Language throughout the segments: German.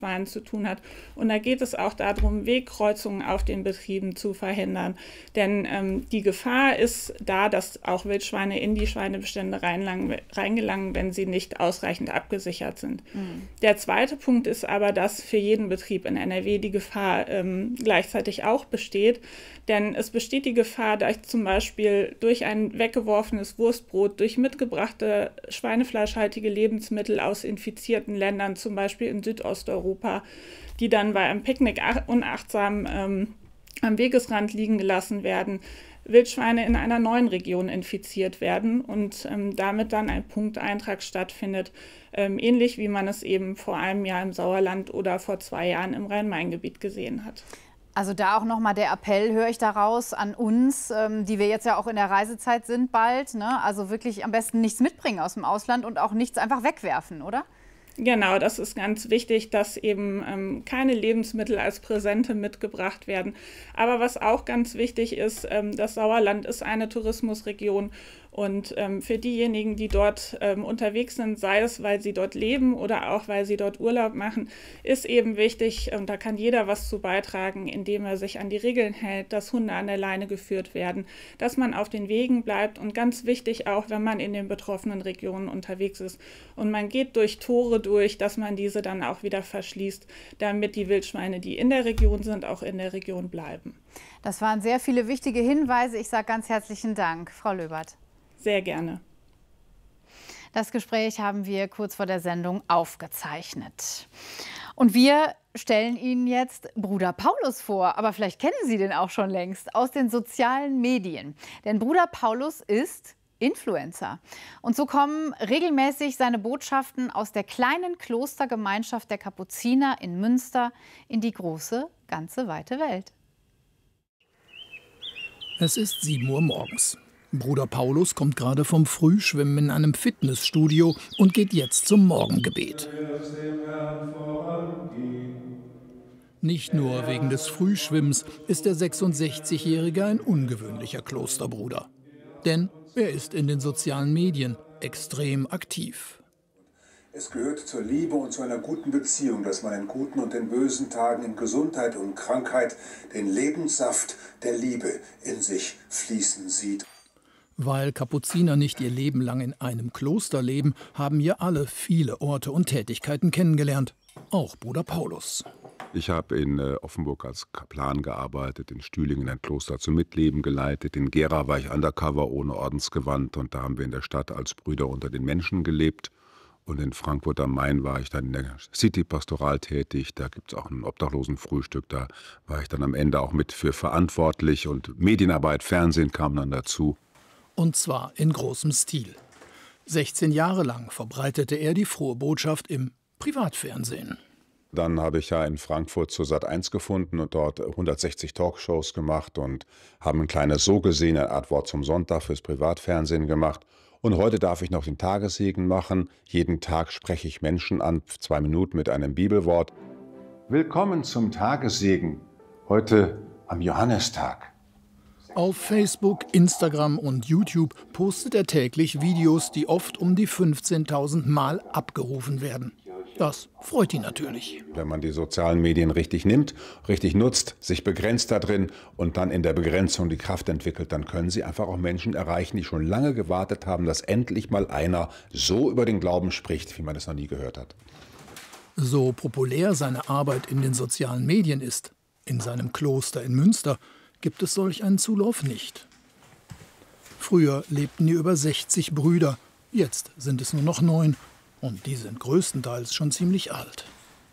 zu tun hat. Und da geht es auch darum, Wegkreuzungen auf den Betrieben zu verhindern. Denn die Gefahr ist da, dass auch Wildschweine in die Schweinebestände reingelangen, wenn sie nicht ausreichend abgesichert sind. Der zweite Punkt ist aber, dass für jeden Betrieb in NRW die Gefahr gleichzeitig auch besteht. Denn es besteht die Gefahr, dass zum Beispiel durch ein weggeworfenes Wurstbrot, durch mitgebrachte schweinefleischhaltige Lebensmittel aus infizierten Ländern, zum Beispiel in Südosteuropa, die dann bei einem Picknick unachtsam am Wegesrand liegen gelassen werden, Wildschweine in einer neuen Region infiziert werden und damit dann ein Punkteintrag stattfindet, ähnlich wie man es eben vor einem Jahr im Sauerland oder vor 2 Jahren im Rhein-Main-Gebiet gesehen hat. Also da auch nochmal der Appell, höre ich daraus, an uns, die wir jetzt ja auch in der Reisezeit sind bald, ne? Also wirklich am besten nichts mitbringen aus dem Ausland und auch nichts einfach wegwerfen, oder? Genau, das ist ganz wichtig, dass eben keine Lebensmittel als Präsente mitgebracht werden. Aber was auch ganz wichtig ist, das Sauerland ist eine Tourismusregion und für diejenigen, die dort unterwegs sind, sei es, weil sie dort leben oder auch, weil sie dort Urlaub machen, ist eben wichtig, und da kann jeder was zu beitragen, indem er sich an die Regeln hält, dass Hunde an der Leine geführt werden, dass man auf den Wegen bleibt und ganz wichtig auch, wenn man in den betroffenen Regionen unterwegs ist und man geht durch Tore durch, dass man diese dann auch wieder verschließt, damit die Wildschweine, die in der Region sind, auch in der Region bleiben. Das waren sehr viele wichtige Hinweise. Ich sage ganz herzlichen Dank, Frau Löbert. Sehr gerne. Das Gespräch haben wir kurz vor der Sendung aufgezeichnet. Und wir stellen Ihnen jetzt Bruder Paulus vor. Aber vielleicht kennen Sie den auch schon längst aus den sozialen Medien. Denn Bruder Paulus ist Influencer. Und so kommen regelmäßig seine Botschaften aus der kleinen Klostergemeinschaft der Kapuziner in Münster in die große, ganze, weite Welt. Es ist 7 Uhr morgens. Bruder Paulus kommt gerade vom Frühschwimmen in einem Fitnessstudio und geht jetzt zum Morgengebet. Nicht nur wegen des Frühschwimmens ist der 66-Jährige ein ungewöhnlicher Klosterbruder. Denn er ist in den sozialen Medien extrem aktiv. Es gehört zur Liebe und zu einer guten Beziehung, dass man in guten und in bösen Tagen, in Gesundheit und Krankheit den Lebenssaft der Liebe in sich fließen sieht. Weil Kapuziner nicht ihr Leben lang in einem Kloster leben, haben hier alle viele Orte und Tätigkeiten kennengelernt. Auch Bruder Paulus. Ich habe in Offenburg als Kaplan gearbeitet, in Stühlingen ein Kloster zum Mitleben geleitet. In Gera war ich undercover ohne Ordensgewand und da haben wir in der Stadt als Brüder unter den Menschen gelebt. Und in Frankfurt am Main war ich dann in der City-Pastoral tätig. Da gibt es auch ein Obdachlosenfrühstück. Da war ich dann am Ende auch mit für verantwortlich. Und Medienarbeit, Fernsehen kam dann dazu. Und zwar in großem Stil. 16 Jahre lang verbreitete er die frohe Botschaft im Privatfernsehen. Dann habe ich ja in Frankfurt zur Sat.1 gefunden und dort 160 Talkshows gemacht und haben ein kleines So gesehen, eine Art Wort zum Sonntag fürs Privatfernsehen gemacht. Und heute darf ich noch den Tagessegen machen. Jeden Tag spreche ich Menschen an, 2 Minuten mit einem Bibelwort. Willkommen zum Tagessegen, heute am Johannistag. Auf Facebook, Instagram und YouTube postet er täglich Videos, die oft um die 15.000 Mal abgerufen werden. Das freut ihn natürlich. Wenn man die sozialen Medien richtig nimmt, richtig nutzt, sich begrenzt da drin und dann in der Begrenzung die Kraft entwickelt, dann können sie einfach auch Menschen erreichen, die schon lange gewartet haben, dass endlich mal einer so über den Glauben spricht, wie man es noch nie gehört hat. So populär seine Arbeit in den sozialen Medien ist, in seinem Kloster in Münster, gibt es solch einen Zulauf nicht. Früher lebten hier über 60 Brüder, jetzt sind es nur noch 9. Und die sind größtenteils schon ziemlich alt.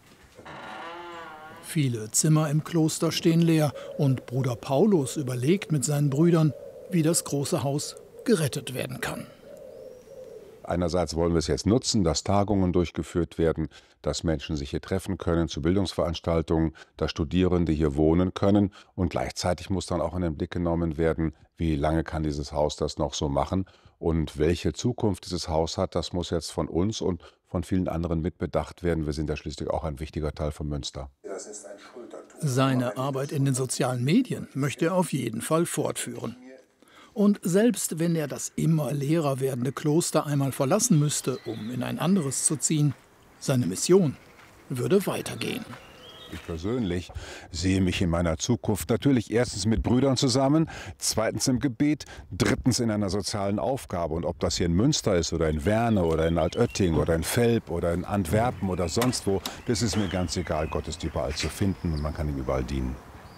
Viele Zimmer im Kloster stehen leer und Bruder Paulus überlegt mit seinen Brüdern, wie das große Haus gerettet werden kann. Einerseits wollen wir es jetzt nutzen, dass Tagungen durchgeführt werden, dass Menschen sich hier treffen können zu Bildungsveranstaltungen, dass Studierende hier wohnen können. Und gleichzeitig muss dann auch in den Blick genommen werden, wie lange kann dieses Haus das noch so machen. Und welche Zukunft dieses Haus hat, das muss jetzt von uns und von vielen anderen mitbedacht werden. Wir sind ja schließlich auch ein wichtiger Teil von Münster. Seine Arbeit in den sozialen Medien möchte er auf jeden Fall fortführen. Und selbst wenn er das immer leerer werdende Kloster einmal verlassen müsste, um in ein anderes zu ziehen, seine Mission, würde weitergehen. Ich persönlich sehe mich in meiner Zukunft natürlich erstens mit Brüdern zusammen, zweitens im Gebet, drittens in einer sozialen Aufgabe. Und ob das hier in Münster ist oder in Werne oder in Altötting oder in Velp oder in Antwerpen oder sonst wo, das ist mir ganz egal. Gott ist überall zu finden und man kann ihm überall dienen.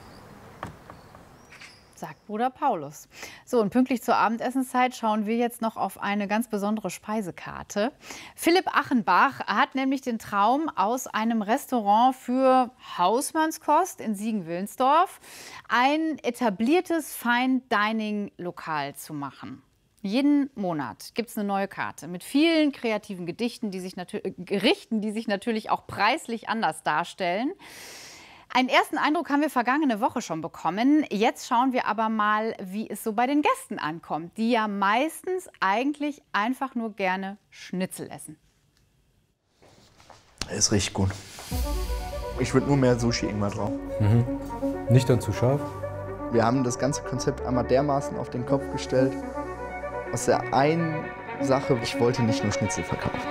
Sagt Bruder Paulus. So, und pünktlich zur Abendessenszeit schauen wir jetzt noch auf eine ganz besondere Speisekarte. Philipp Achenbach hat nämlich den Traum, aus einem Restaurant für Hausmannskost in Siegen-Wilnsdorf ein etabliertes Fine-Dining-Lokal zu machen. Jeden Monat gibt es eine neue Karte mit vielen kreativen Gerichten, die sich natürlich auch preislich anders darstellen. Einen ersten Eindruck haben wir vergangene Woche schon bekommen. Jetzt schauen wir aber mal, wie es so bei den Gästen ankommt, die ja meistens eigentlich einfach nur gerne Schnitzel essen. Es riecht gut. Ich würde nur mehr Sushi-Ingwer drauf. Nicht dann zu scharf? Wir haben das ganze Konzept einmal dermaßen auf den Kopf gestellt. Aus der einen Sache, ich wollte nicht nur Schnitzel verkaufen.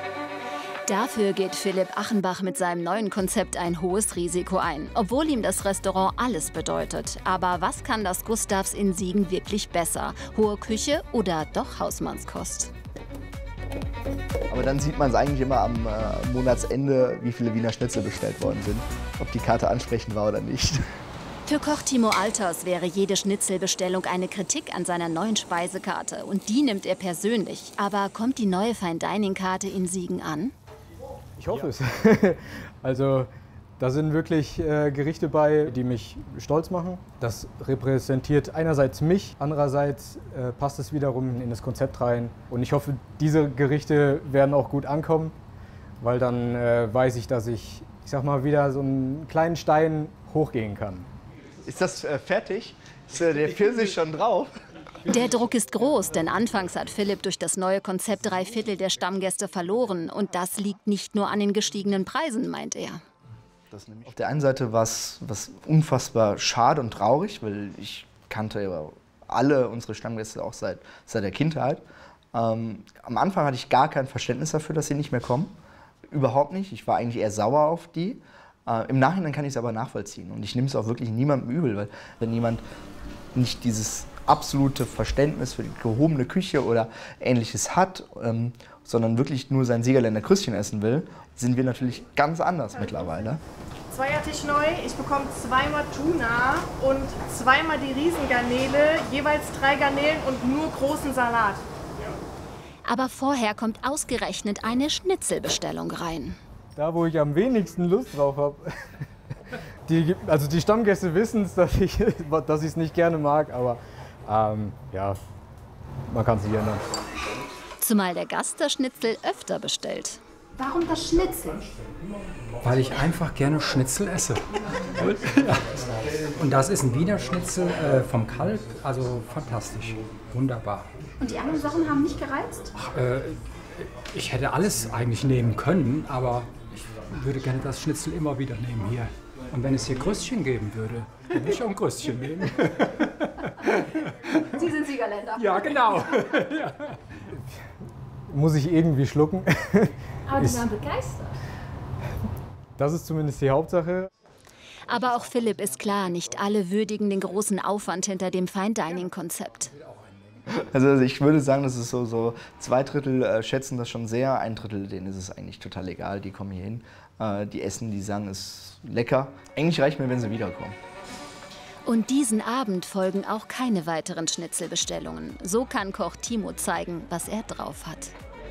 Dafür geht Philipp Achenbach mit seinem neuen Konzept ein hohes Risiko ein, obwohl ihm das Restaurant alles bedeutet. Aber was kann das Gustavs in Siegen wirklich besser? Hohe Küche oder doch Hausmannskost? Aber dann sieht man es eigentlich immer am Monatsende, wie viele Wiener Schnitzel bestellt worden sind. Ob die Karte ansprechend war oder nicht. Für Koch Timo Althaus wäre jede Schnitzelbestellung eine Kritik an seiner neuen Speisekarte. Und die nimmt er persönlich. Aber kommt die neue Fine-Dining-Karte in Siegen an? Ich hoffe es. Also da sind wirklich Gerichte bei, die mich stolz machen. Das repräsentiert einerseits mich, andererseits passt es wiederum in das Konzept rein. Und ich hoffe, diese Gerichte werden auch gut ankommen, weil dann weiß ich, dass ich sag mal, wieder so einen kleinen Stein hochgehen kann. Ist das fertig? Ist der Pfirsich schon drauf? Der Druck ist groß, denn anfangs hat Philipp durch das neue Konzept 3/4 der Stammgäste verloren. Und das liegt nicht nur an den gestiegenen Preisen, meint er. Auf der einen Seite war es unfassbar schade und traurig, weil ich kannte alle unsere Stammgäste auch seit der Kindheit. Am Anfang hatte ich gar kein Verständnis dafür, dass sie nicht mehr kommen. Überhaupt nicht. Ich war eigentlich eher sauer auf die. Im Nachhinein kann ich es aber nachvollziehen. Und ich nehme es auch wirklich niemandem übel, weil wenn jemand nicht dieses absolute Verständnis für die gehobene Küche oder Ähnliches hat, sondern wirklich nur sein Siegerländer Krüstchen essen will, sind wir natürlich ganz anders mittlerweile. Zweiertisch neu, ich bekomme 2-mal Tuna und 2-mal die Riesengarnele, jeweils 3 Garnelen und nur großen Salat. Aber vorher kommt ausgerechnet eine Schnitzelbestellung rein. Da, wo ich am wenigsten Lust drauf habe. Also die Stammgäste wissen es, dass ich es nicht gerne mag, aber ja, man kann es nicht ändern. Zumal der Gast das Schnitzel öfter bestellt. Warum das Schnitzel? Weil ich einfach gerne Schnitzel esse. Ja. Und das ist ein Wiener Schnitzel vom Kalb, also fantastisch, wunderbar. Und die anderen Sachen haben nicht gereizt? Ach, ich hätte alles eigentlich nehmen können, aber ich würde gerne das Schnitzel immer wieder nehmen hier. Und wenn es hier Kröstchen geben würde, dann würde ich auch ein Kröstchen nehmen. Sie sind Siegerländer. Ja, genau. Ja. Muss ich irgendwie schlucken. Aber die waren begeistert. Das ist zumindest die Hauptsache. Aber auch Philipp ist klar, nicht alle würdigen den großen Aufwand hinter dem Fine-Dining-Konzept. Also ich würde sagen, das ist so 2/3 schätzen das schon sehr, 1/3 denen ist es eigentlich total egal, die kommen hier hin, die essen, die sagen, es ist lecker. Eigentlich reicht mir, wenn sie wiederkommen. Und diesen Abend folgen auch keine weiteren Schnitzelbestellungen. So kann Koch Timo zeigen, was er drauf hat.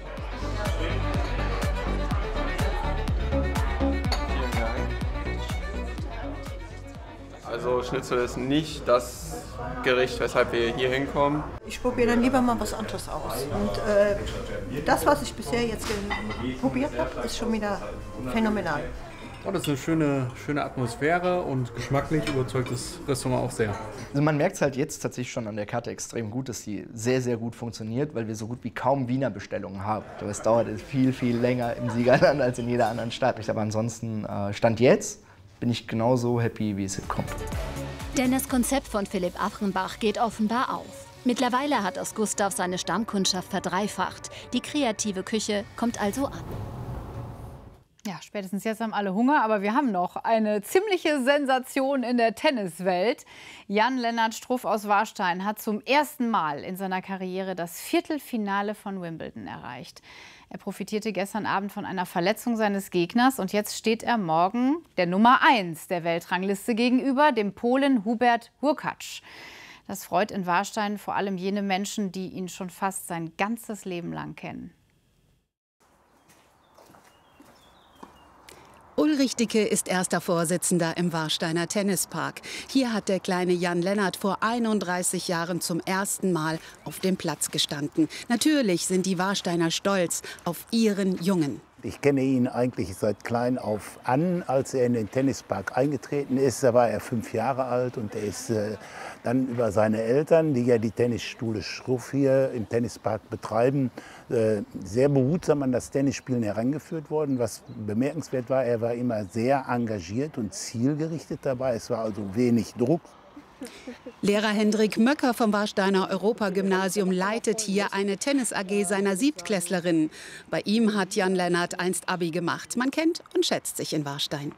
Also Schnitzel ist nicht das Gericht, weshalb wir hier hinkommen. Ich probiere dann lieber mal was anderes aus. Und das, was ich bisher jetzt probiert habe, ist schon wieder phänomenal. Oh, das ist eine schöne Atmosphäre und geschmacklich überzeugt das Restaurant auch sehr. Also man merkt es halt jetzt tatsächlich schon an der Karte extrem gut, dass die sehr, sehr gut funktioniert, weil wir so gut wie kaum Wiener Bestellungen haben. Es dauert viel, viel länger im Siegerland als in jeder anderen Stadt. Aber ansonsten, Stand jetzt, bin ich genauso happy, wie es kommt. Denn das Konzept von Philipp Achenbach geht offenbar auf. Mittlerweile hat aus Gustav seine Stammkundschaft verdreifacht. Die kreative Küche kommt also an. Ja, spätestens jetzt haben alle Hunger, aber wir haben noch eine ziemliche Sensation in der Tenniswelt. Jan-Lennart Struff aus Warstein hat zum ersten Mal in seiner Karriere das Viertelfinale von Wimbledon erreicht. Er profitierte gestern Abend von einer Verletzung seines Gegners und jetzt steht er morgen der Nummer 1 der Weltrangliste gegenüber, dem Polen Hubert Hurkacz. Das freut in Warstein vor allem jene Menschen, die ihn schon fast sein ganzes Leben lang kennen. Ulrich Dicke ist erster Vorsitzender im Warsteiner Tennispark. Hier hat der kleine Jan-Lennart vor 31 Jahren zum ersten Mal auf dem Platz gestanden. Natürlich sind die Warsteiner stolz auf ihren Jungen. Ich kenne ihn eigentlich seit klein auf an. Als er in den Tennispark eingetreten ist, da war er 5 Jahre alt und er ist dann über seine Eltern, die ja die Tennisschule Struff hier im Tennispark betreiben, sehr behutsam an das Tennisspielen herangeführt worden. Was bemerkenswert war, er war immer sehr engagiert und zielgerichtet dabei. Es war also wenig Druck. Lehrer Hendrik Möcker vom Warsteiner Europagymnasium leitet hier eine Tennis-AG seiner Siebtklässlerinnen. Bei ihm hat Jan-Lennart einst Abi gemacht. Man kennt und schätzt sich in Warstein.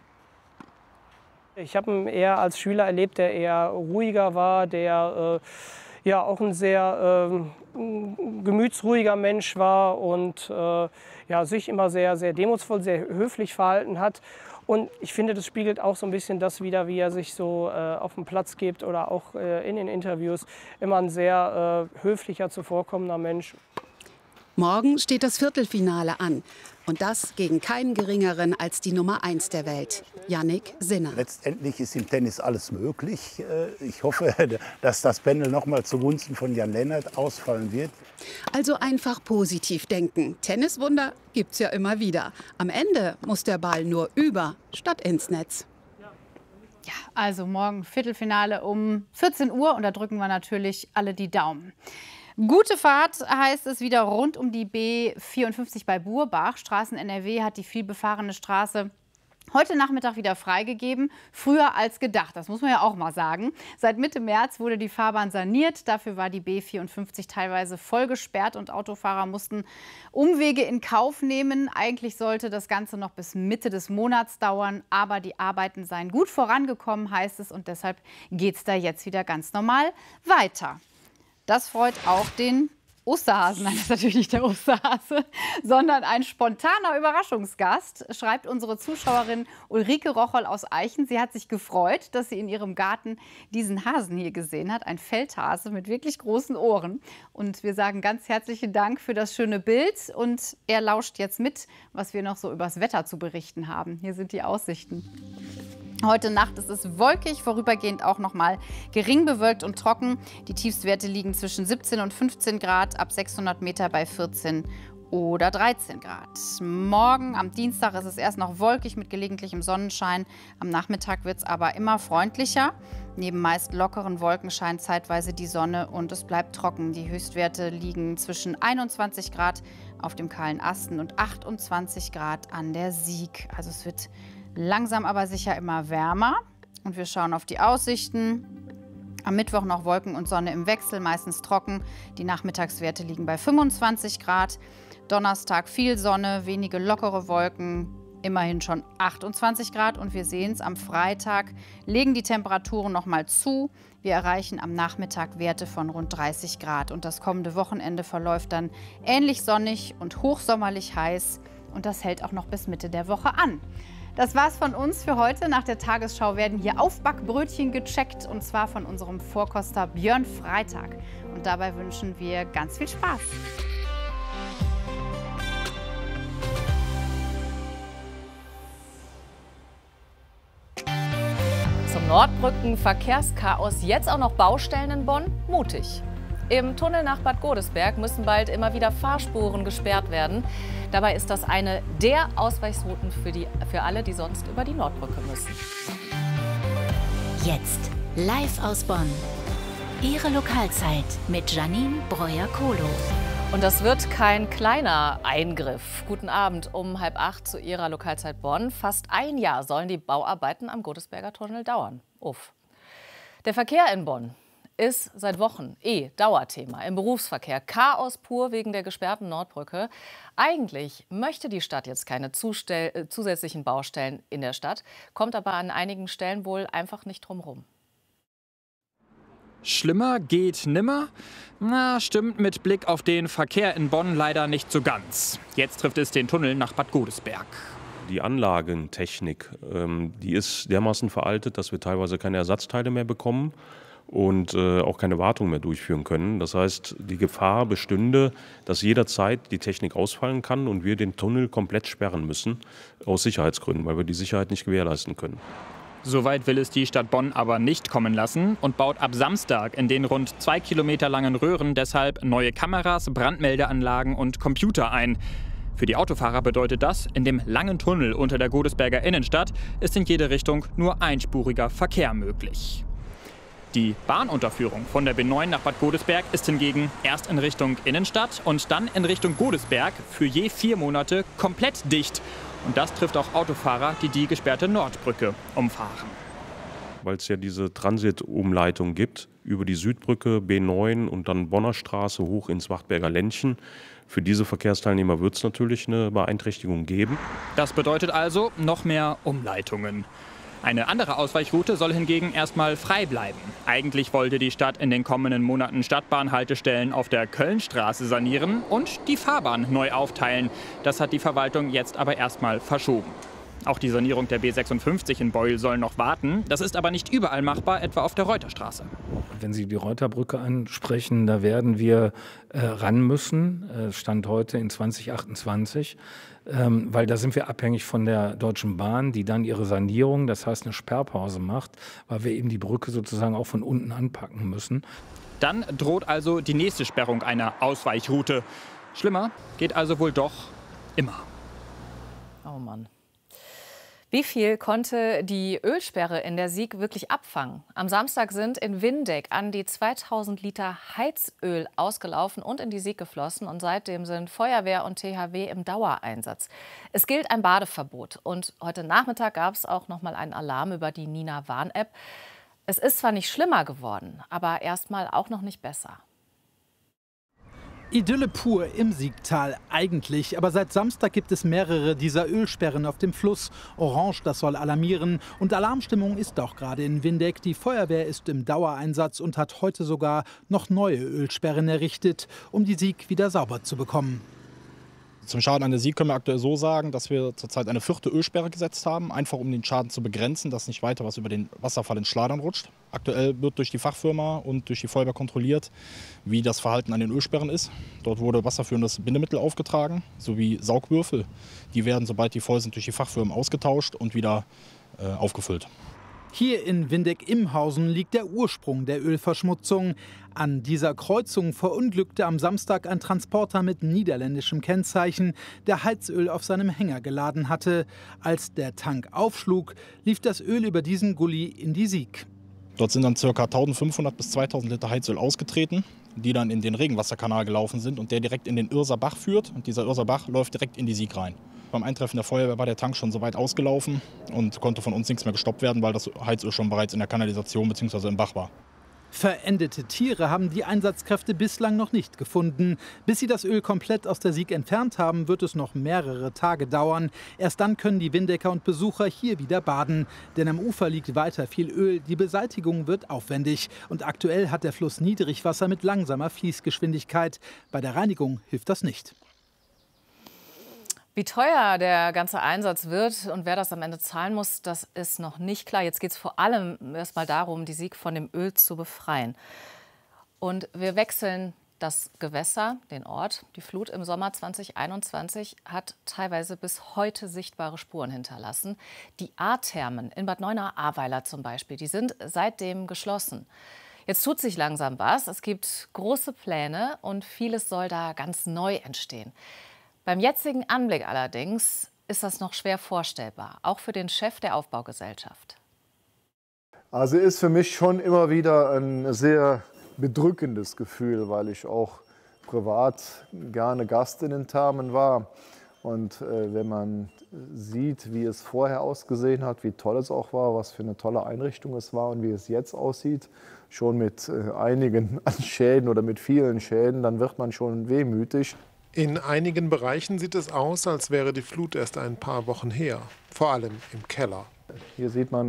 Ich habe ihn eher als Schüler erlebt, der eher ruhiger war, der ja auch ein sehr gemütsruhiger Mensch war und ja, sich immer sehr, sehr demutsvoll, sehr höflich verhalten hat. Und ich finde, das spiegelt auch so ein bisschen das wider, wie er sich so auf dem Platz gibt oder auch in den Interviews. Immer ein sehr höflicher, zuvorkommender Mensch. Morgen steht das Viertelfinale an. Und das gegen keinen Geringeren als die Nummer 1 der Welt, Jannik Sinner. Letztendlich ist im Tennis alles möglich. Ich hoffe, dass das Pendel noch mal zugunsten von Jan-Lennart ausfallen wird. Also einfach positiv denken. Tenniswunder gibt's ja immer wieder. Am Ende muss der Ball nur über statt ins Netz. Ja, also morgen Viertelfinale um 14 Uhr und da drücken wir natürlich alle die Daumen. Gute Fahrt heißt es wieder rund um die B54 bei Burbach. Straßen NRW hat die vielbefahrene Straße heute Nachmittag wieder freigegeben. Früher als gedacht, das muss man ja auch mal sagen. Seit Mitte März wurde die Fahrbahn saniert. Dafür war die B54 teilweise voll gesperrt und Autofahrer mussten Umwege in Kauf nehmen. Eigentlich sollte das Ganze noch bis Mitte des Monats dauern. Aber die Arbeiten seien gut vorangekommen, heißt es. Und deshalb geht es da jetzt wieder ganz normal weiter. Das freut auch den Osterhasen. Nein, das ist natürlich nicht der Osterhase, sondern ein spontaner Überraschungsgast, schreibt unsere Zuschauerin Ulrike Rocholl aus Eichen. Sie hat sich gefreut, dass sie in ihrem Garten diesen Hasen hier gesehen hat. Ein Feldhase mit wirklich großen Ohren. Und wir sagen ganz herzlichen Dank für das schöne Bild. Und er lauscht jetzt mit, was wir noch so übers Wetter zu berichten haben. Hier sind die Aussichten. Heute Nacht ist es wolkig, vorübergehend auch noch mal gering bewölkt und trocken. Die Tiefstwerte liegen zwischen 17 und 15 Grad, ab 600 Meter bei 14 oder 13 Grad. Morgen am Dienstag ist es erst noch wolkig mit gelegentlichem Sonnenschein. Am Nachmittag wird es aber immer freundlicher. Neben meist lockeren Wolken scheint zeitweise die Sonne und es bleibt trocken. Die Höchstwerte liegen zwischen 21 Grad auf dem kahlen Asten und 28 Grad an der Sieg. Also es wird langsam aber sicher immer wärmer. Und wir schauen auf die Aussichten. Am Mittwoch noch Wolken und Sonne im Wechsel, meistens trocken. Die Nachmittagswerte liegen bei 25 Grad. Donnerstag viel Sonne, wenige lockere Wolken, immerhin schon 28 Grad. Und wir sehen es, am Freitag legen die Temperaturen noch mal zu. Wir erreichen am Nachmittag Werte von rund 30 Grad. Und das kommende Wochenende verläuft dann ähnlich sonnig und hochsommerlich heiß. Und das hält auch noch bis Mitte der Woche an. Das war's von uns für heute. Nach der Tagesschau werden hier Aufbackbrötchen gecheckt und zwar von unserem Vorkoster Björn Freitag. Und dabei wünschen wir ganz viel Spaß. Zum Nordbrücken-Verkehrschaos jetzt auch noch Baustellen in Bonn? Mutig. Im Tunnel nach Bad Godesberg müssen bald immer wieder Fahrspuren gesperrt werden. Dabei ist das eine der Ausweichrouten für alle, die sonst über die Nordbrücke müssen. Jetzt live aus Bonn. Ihre Lokalzeit mit Janine Breuer-Kohlo. Und das wird kein kleiner Eingriff. Guten Abend um 7:30 zu Ihrer Lokalzeit Bonn. Fast ein Jahr sollen die Bauarbeiten am Godesberger Tunnel dauern. Uff. Der Verkehr in Bonn. ist seit Wochen Dauerthema im Berufsverkehr. Chaos pur wegen der gesperrten Nordbrücke. Eigentlich möchte die Stadt jetzt keine zusätzlichen Baustellen in der Stadt, kommt aber an einigen Stellen wohl einfach nicht drum rum. Schlimmer geht nimmer? Na, stimmt mit Blick auf den Verkehr in Bonn leider nicht so ganz. Jetzt trifft es den Tunnel nach Bad Godesberg. Die Anlagentechnik, die ist dermaßen veraltet, dass wir teilweise keine Ersatzteile mehr bekommen und auch keine Wartung mehr durchführen können. Das heißt, die Gefahr bestünde, dass jederzeit die Technik ausfallen kann und wir den Tunnel komplett sperren müssen, aus Sicherheitsgründen, weil wir die Sicherheit nicht gewährleisten können. Soweit will es die Stadt Bonn aber nicht kommen lassen und baut ab Samstag in den rund 2 Kilometer langen Röhren deshalb neue Kameras, Brandmeldeanlagen und Computer ein. Für die Autofahrer bedeutet das, in dem langen Tunnel unter der Godesberger Innenstadt ist in jede Richtung nur einspuriger Verkehr möglich. Die Bahnunterführung von der B9 nach Bad Godesberg ist hingegen erst in Richtung Innenstadt und dann in Richtung Godesberg für je 4 Monate komplett dicht. Und das trifft auch Autofahrer, die die gesperrte Nordbrücke umfahren. Weil es ja diese Transitumleitung gibt über die Südbrücke, B9 und dann Bonner Straße hoch ins Wachtberger Ländchen. Für diese Verkehrsteilnehmer wird es natürlich eine Beeinträchtigung geben. Das bedeutet also noch mehr Umleitungen. Eine andere Ausweichroute soll hingegen erstmal frei bleiben. Eigentlich wollte die Stadt in den kommenden Monaten Stadtbahnhaltestellen auf der Kölnstraße sanieren und die Fahrbahn neu aufteilen. Das hat die Verwaltung jetzt aber erstmal verschoben. Auch die Sanierung der B56 in Beuel soll noch warten. Das ist aber nicht überall machbar, etwa auf der Reuterstraße. Wenn Sie die Reuterbrücke ansprechen, da werden wir ran müssen, Stand heute in 2028, weil da sind wir abhängig von der Deutschen Bahn, die dann ihre Sanierung, das heißt eine Sperrpause macht, weil wir eben die Brücke sozusagen auch von unten anpacken müssen. Dann droht also die nächste Sperrung einer Ausweichroute. Schlimmer geht also wohl doch immer. Oh Mann. Wie viel konnte die Ölsperre in der Sieg wirklich abfangen? Am Samstag sind in Windeck an die 2000 Liter Heizöl ausgelaufen und in die Sieg geflossen. Und seitdem sind Feuerwehr und THW im Dauereinsatz. Es gilt ein Badeverbot. Und heute Nachmittag gab es auch noch mal einen Alarm über die Nina-Warn-App. Es ist zwar nicht schlimmer geworden, aber erstmal auch noch nicht besser. Idylle pur im Siegtal eigentlich, aber seit Samstag gibt es mehrere dieser Ölsperren auf dem Fluss. Orange, das soll alarmieren, und Alarmstimmung ist auch gerade in Windeck. Die Feuerwehr ist im Dauereinsatz und hat heute sogar noch neue Ölsperren errichtet, um die Sieg wieder sauber zu bekommen. Zum Schaden an der Sieg können wir aktuell so sagen, dass wir zurzeit eine 4. Ölsperre gesetzt haben, einfach um den Schaden zu begrenzen, dass nicht weiter was über den Wasserfall in Schladern rutscht. Aktuell wird durch die Fachfirma und durch die Feuerwehr kontrolliert, wie das Verhalten an den Ölsperren ist. Dort wurde wasserführendes Bindemittel aufgetragen, sowie Saugwürfel. Die werden, sobald die voll sind, durch die Fachfirmen ausgetauscht und wieder aufgefüllt. Hier in Windeck-Imhausen liegt der Ursprung der Ölverschmutzung. An dieser Kreuzung verunglückte am Samstag ein Transporter mit niederländischem Kennzeichen, der Heizöl auf seinem Hänger geladen hatte. Als der Tank aufschlug, lief das Öl über diesen Gully in die Sieg. Dort sind dann ca. 1500 bis 2000 Liter Heizöl ausgetreten, die dann in den Regenwasserkanal gelaufen sind und der direkt in den Irser Bach führt. Und dieser Irser Bach läuft direkt in die Sieg rein. Beim Eintreffen der Feuerwehr war der Tank schon so weit ausgelaufen und konnte von uns nichts mehr gestoppt werden, weil das Heizöl schon bereits in der Kanalisation bzw. im Bach war. Verendete Tiere haben die Einsatzkräfte bislang noch nicht gefunden. Bis sie das Öl komplett aus der Sieg entfernt haben, wird es noch mehrere Tage dauern. Erst dann können die Windecker und Besucher hier wieder baden. Denn am Ufer liegt weiter viel Öl. Die Beseitigung wird aufwendig. Und aktuell hat der Fluss Niedrigwasser mit langsamer Fließgeschwindigkeit. Bei der Reinigung hilft das nicht. Wie teuer der ganze Einsatz wird und wer das am Ende zahlen muss, das ist noch nicht klar. Jetzt geht es vor allem erstmal darum, die Sieg von dem Öl zu befreien. Und wir wechseln das Gewässer, den Ort. Die Flut im Sommer 2021 hat teilweise bis heute sichtbare Spuren hinterlassen. Die A-Thermen in Bad Neuenahr-Ahrweiler zum Beispiel, die sind seitdem geschlossen. Jetzt tut sich langsam was. Es gibt große Pläne und vieles soll da ganz neu entstehen. Beim jetzigen Anblick allerdings ist das noch schwer vorstellbar, auch für den Chef der Aufbaugesellschaft. Also ist für mich schon immer wieder ein sehr bedrückendes Gefühl, weil ich auch privat gerne Gast in den Thermen war Und wenn man sieht, wie es vorher ausgesehen hat, wie toll es auch war, was für eine tolle Einrichtung es war und wie es jetzt aussieht, schon mit einigen Schäden oder mit vielen Schäden, dann wird man schon wehmütig. In einigen Bereichen sieht es aus, als wäre die Flut erst ein paar Wochen her, vor allem im Keller. Hier sieht man